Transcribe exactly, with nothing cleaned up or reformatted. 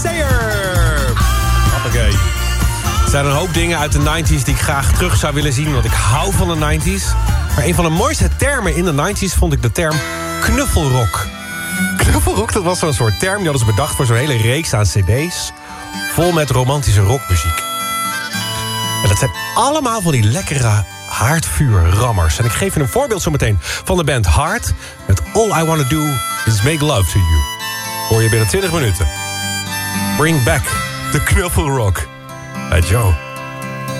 Sayer. Hoppakee. Er zijn een hoop dingen uit de negentig die ik graag terug zou willen zien, want ik hou van de negentig. Maar een van de mooiste termen in de negentig vond ik de term knuffelrock. Knuffelrock, dat was zo'n soort term, die hadden ze bedacht voor zo'n hele reeks aan cd's. Vol met romantische rockmuziek. En dat zijn allemaal van die lekkere haardvuurrammers. En ik geef je een voorbeeld zometeen van de band Heart. Met All I Wanna Do Is Make Love To You. Hoor je binnen twintig minuten. Bring back the knuffelrock. Bij Joe.